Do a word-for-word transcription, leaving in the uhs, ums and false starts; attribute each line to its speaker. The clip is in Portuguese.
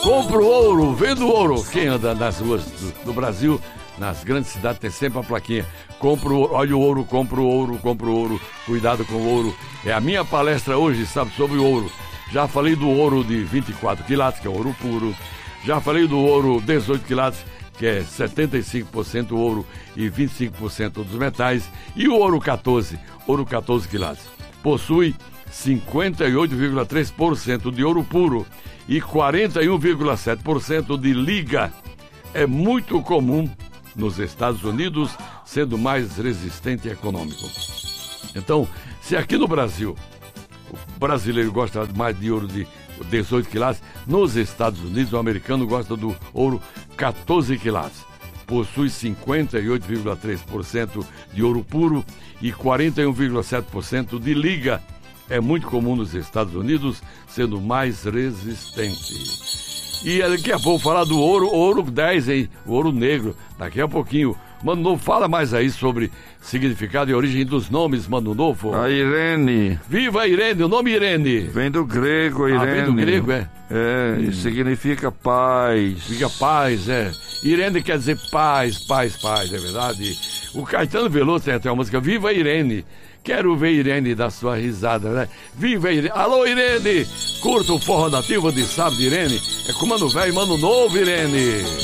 Speaker 1: Compro ouro, vendo ouro. Quem anda nas ruas do, do Brasil, nas grandes cidades, tem sempre a plaquinha. Compro ouro, olha o ouro, compro ouro, compro ouro. Cuidado com o ouro. É a minha palestra hoje, sabe, sobre o ouro. Já falei do ouro de vinte e quatro quilates, que é ouro puro. Já falei do ouro dezoito quilates, que é setenta e cinco por cento ouro e vinte e cinco por cento dos metais. E o ouro catorze, ouro catorze quilates, possui cinquenta e oito vírgula três por cento de ouro puro e quarenta e um vírgula sete por cento de liga. É muito comum nos Estados Unidos, sendo mais resistente e econômico. Então, se aqui no Brasil o brasileiro gosta mais de ouro de dezoito quilates, nos Estados Unidos o americano gosta do ouro catorze quilates. Possui cinquenta e oito vírgula três por cento de ouro puro e quarenta e um vírgula sete por cento de liga. É muito comum nos Estados Unidos, sendo mais resistente. E daqui a pouco falar do ouro, ouro dez, hein? O ouro negro, daqui a pouquinho. Mano Novo, fala mais aí sobre significado e origem dos nomes, Mano Novo.
Speaker 2: A Irene.
Speaker 1: Viva a Irene, o nome Irene.
Speaker 2: Vem do grego, Irene.
Speaker 1: Ah, vem do grego, é?
Speaker 2: É, hum. E significa paz.
Speaker 1: Significa paz, é. Irene quer dizer paz, paz, paz, é verdade. O Caetano Veloso tem até uma música, Viva a Irene. Quero ver Irene dar sua risada, né? Viva Irene. Alô, Irene! Curta o forró nativo de sábado, Irene. É com Mano Velho e Mano Novo, Irene.